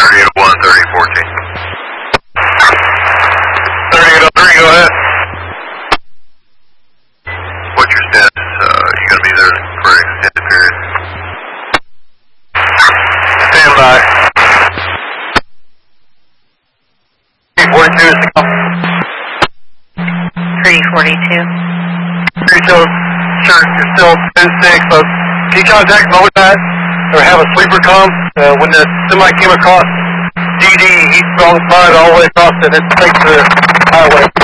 3001, 3014. 3803, go ahead. What's your status? You gonna be there for an extended period? Stand by. 42 is to come. 342. Sure, you're still 10-6, but can you contact MoDOT or have a sweeper come? When the semi came across DD, he saw the mud all the way across it and it takes the highway.